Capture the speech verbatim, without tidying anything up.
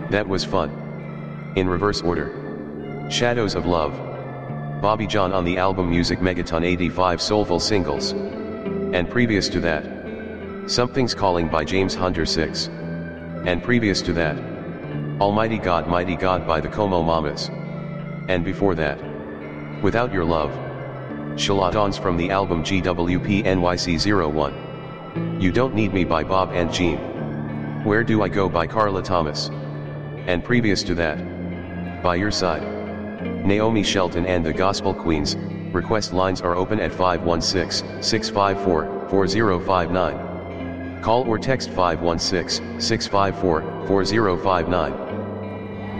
That was fun. In reverse order. Shadows of Love. Bobby John on the album Music Megaton eighty-five soulful singles. And previous to that, Something's Calling by James Hunter six. And previous to that, Almighty God Mighty God by the Como Mamas. And before that, Without Your Love. Charlatans from the album G W P N Y C zero one. You Don't Need Me by Bob and Jean. Where Do I Go by Carla Thomas. And previous to that, By Your Side. Naomi Shelton and the Gospel Queens. Request lines are open at five one six, six five four, four zero five nine. Call or text five one six, six five four, four zero five nine.